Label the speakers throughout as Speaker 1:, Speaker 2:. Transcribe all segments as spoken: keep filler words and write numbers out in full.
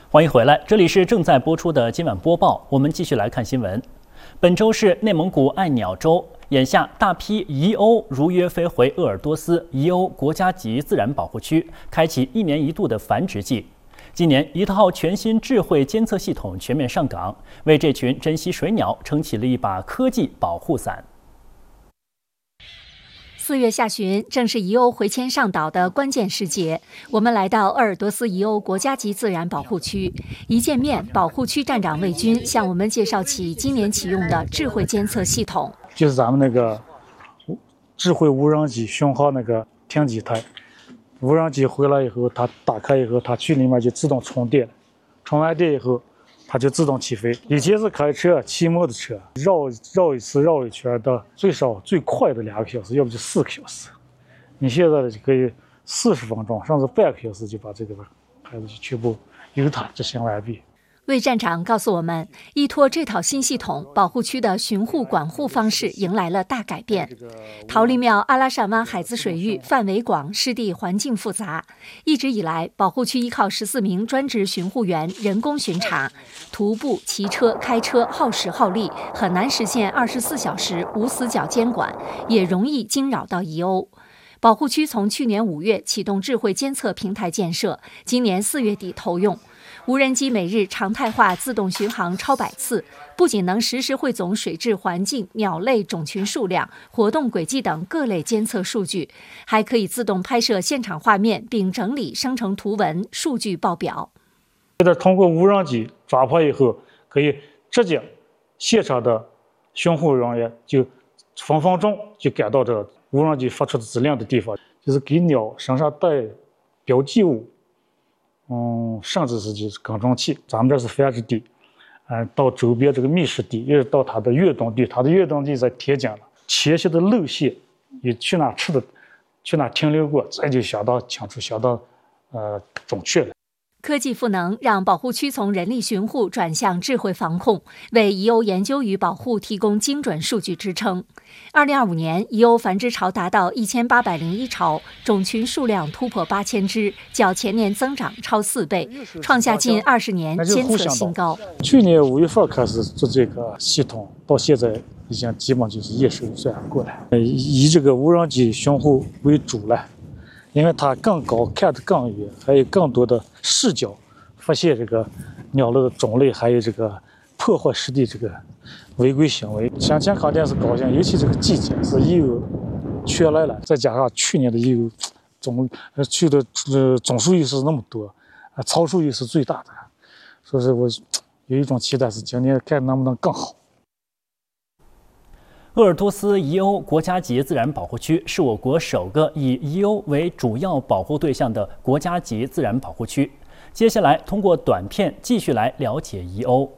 Speaker 1: 欢迎回来，这里是正在播出的今晚播报。我们继续来看新闻。本周是内蒙古爱鸟周，眼下大批遗鸥如约飞回鄂尔多斯遗鸥国家级自然保护区，开启一年一度的繁殖季。今年，一套全新智慧监测系统全面上岗，为这群珍稀水鸟撑起了一把科技保护伞。
Speaker 2: 四月下旬正是遗鸥回迁上岛的关键时节，我们来到鄂尔多斯遗鸥国家级自然保护区。一见面，保护区站长魏军向我们介绍起今年启用的智慧监测系统，
Speaker 3: 就是咱们那个智慧无人机巡航那个停机台。无人机回来以后，它打开以后，它去里面就自动充电，充完电以后，它就自动起飞。以前是开车、骑摩托车绕绕一次绕一圈的，最少最快的两个小时，要不就四个小时。你现在就可以四十分钟，甚至半个小时就把这个孩子就全部由它执行完毕。
Speaker 2: 魏站长告诉我们，依托这套新系统，保护区的巡护管护方式迎来了大改变。桃李庙阿拉善湾海子水域范围广，湿地环境复杂。一直以来，保护区依靠十四名专职巡护员人工巡查，徒步、骑车、开车耗时耗力，很难实现二十四小时无死角监管，也容易惊扰到遗鸥。保护区从去年五月启动智慧监测平台建设，今年四月底投用。无人机每日常态化自动巡航超百次，不仅能实时汇总水质环境、鸟类种群数量、活动轨迹等各类监测数据，还可以自动拍摄现场画面，并整理生成图文数据报表。
Speaker 3: 通过无人机抓拍以后，可以直接现场的巡护人员就分分钟就赶到这无人机发出的指令的地方，就是给鸟身上带标记物。嗯，甚至是就是耕种器，咱们这是繁殖地，嗯、呃，到周边这个觅食地，一直到它的越冬地，它的越冬地在田间了，前些的路线，你去哪吃的，去哪停留过，这就相当清楚，相当呃准确了。
Speaker 2: 科技赋能让保护区从人力巡护转向智慧防控，为遗鸥研究与保护提供精准数据支撑。二零二五年，遗鸥繁殖潮达到一千八百零一巢，种群数量突破八千只，较前年增长超四倍，创下近二十年监测新高。
Speaker 3: 去年五月份开始做这个系统，到现在已经基本就是验收算过来，以这个无人机巡护为主了。因为它更高，看得更远，还有更多的视角，发现这个鸟类的种类，还有这个破坏湿地这个违规行为。乡亲肯定是高兴，尤其这个季节是遗鸥全来了，再加上去年的遗鸥总呃去的呃总数又是那么多，啊超数又是最大的，所以说我有一种期待是今年看能不能更好。
Speaker 1: 鄂尔多斯遗鸥国家级自然保护区是我国首个以遗鸥为主要保护对象的国家级自然保护区。接下来，通过短片继续来了解遗鸥。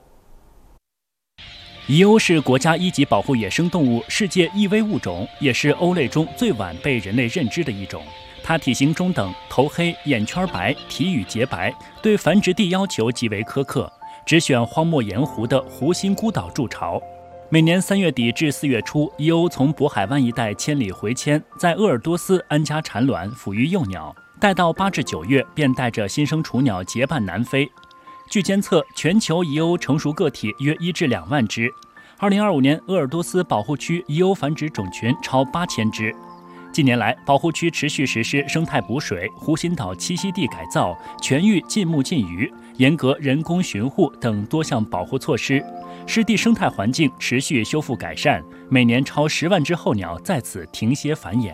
Speaker 1: 遗鸥是国家一级保护野生动物，世界易危物种，也是鸥类中最晚被人类认知的一种。它体型中等，头黑，眼圈白，体羽洁白，对繁殖地要求极为苛刻，只选荒漠盐湖的湖心孤岛筑巢。每年三月底至四月初，遗鸥从渤海湾一带千里回迁，在鄂尔多斯安家产卵，抚育幼鸟，待到八至九月，便带着新生雏鸟结伴南飞。据监测，全球遗鸥成熟个体约一至两万只。二零二五年，鄂尔多斯保护区遗鸥繁殖种群超八千只。近年来，保护区持续实施生态补水、湖心岛栖息地改造、全域禁牧禁渔、严格人工巡护等多项保护措施，湿地生态环境持续修复改善，每年超十万只候鸟在此停歇繁衍。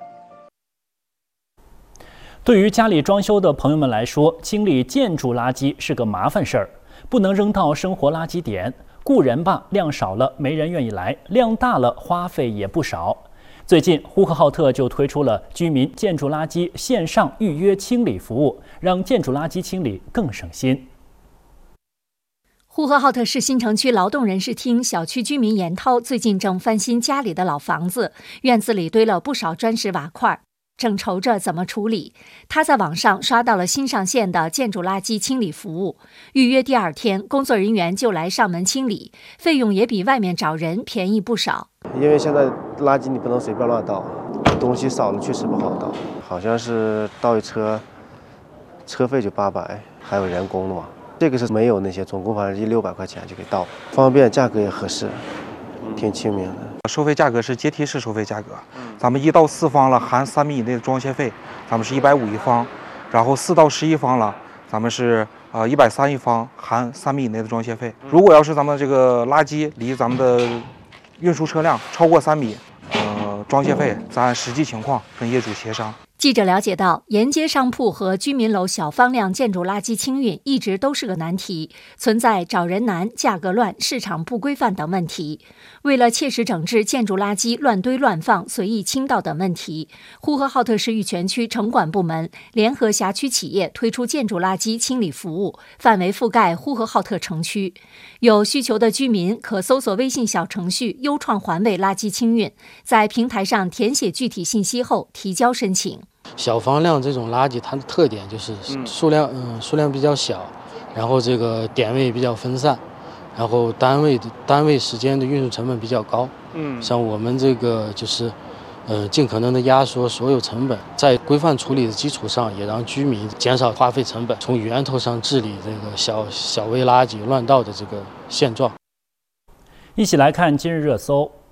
Speaker 1: 对于家里装修的朋友们来说，清理建筑垃圾是个麻烦事儿，不能扔到生活垃圾点。雇人吧，量少了没人愿意来；量大了，花费也不少。最近，呼和浩特就推出了居民建筑垃圾线上预约清理服务，让建筑垃圾清理更省心。
Speaker 2: 呼和浩特市新城区劳动人士厅小区居民严涛最近正翻新家里的老房子，院子里堆了不少砖石瓦块，正愁着怎么处理。他在网上刷到了新上线的建筑垃圾清理服务，预约第二天，工作人员就来上门清理，费用也比外面找人便宜不少。
Speaker 4: 因为现在垃圾你不能随便乱倒，东西少了确实不好倒，好像是倒一车，车费就八百，还有人工的嘛。 这个是没有那些，总共反正一六百块钱就可以到，方便，价格也合适，挺亲民的。
Speaker 5: 收费价格是阶梯式收费价格，咱们一到四方了，含三米以内的装卸费，咱们是一百五一方，然后四到十一方了，咱们是呃一百三一方，含三米以内的装卸费。如果要是咱们这个垃圾离咱们的运输车辆超过三米，呃，装卸费咱按实际情况跟业主协商。
Speaker 2: 记者了解到，沿街商铺和居民楼小方量建筑垃圾清运一直都是个难题，存在找人难、价格乱、市场不规范等问题。为了切实整治建筑垃圾乱堆乱放、随意倾倒等问题，呼和浩特市玉泉区城管部门联合辖区企业推出建筑垃圾清理服务，范围覆盖呼和浩特城区。有需求的居民可搜索微信小程序“优创环卫垃圾清运”，在平台上填写具体信息后提交申请。
Speaker 6: 小方量这种垃圾，它的特点就是数量，嗯，数量比较小，然后这个点位比较分散，然后单位的单位时间的运输成本比较高。嗯，像我们这个就是，呃，尽可能的压缩所有成本，在规范处理的基础上，也让居民减少花费成本，从源头上治理这个小小微垃圾乱倒的这个现状。
Speaker 1: 一起来看今日热搜。